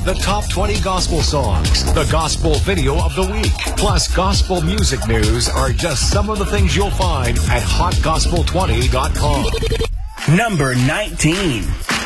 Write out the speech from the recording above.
the top 20 gospel songs, the gospel video of the week, plus gospel music news are just some of the things you'll find at hotgospel20.com. Number 19.